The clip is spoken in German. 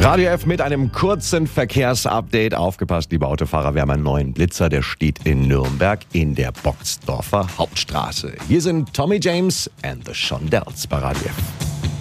Radio F mit einem kurzen Verkehrsupdate. Aufgepasst, liebe Autofahrer, wir haben einen neuen Blitzer, der steht in Nürnberg in der Boxdorfer Hauptstraße. Hier sind Tommy James and the Shondells bei Radio F.